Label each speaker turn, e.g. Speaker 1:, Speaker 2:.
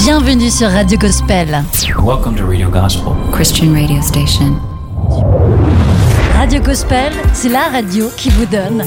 Speaker 1: Bienvenue sur Radio Gospel.
Speaker 2: Welcome to Radio Gospel,
Speaker 3: Christian radio station.
Speaker 1: Radio Gospel, c'est la radio qui vous donne